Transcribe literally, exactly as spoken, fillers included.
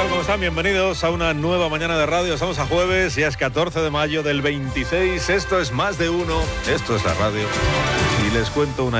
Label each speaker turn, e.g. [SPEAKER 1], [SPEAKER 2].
[SPEAKER 1] ¿Cómo están? Bienvenidos a una nueva mañana de radio. Estamos a jueves, ya es catorce de mayo del veintiséis. Esto es Más de Uno, esto es la radio. Y les cuento una